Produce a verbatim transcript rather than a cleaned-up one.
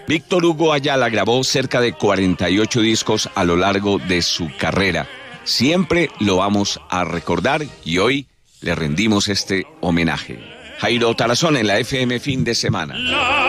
Víctor Hugo Ayala grabó cerca de cuarenta y ocho discos a lo largo de su carrera. Siempre lo vamos a recordar y hoy le rendimos este homenaje. Jairo Tarazón en la F M Fin de Semana.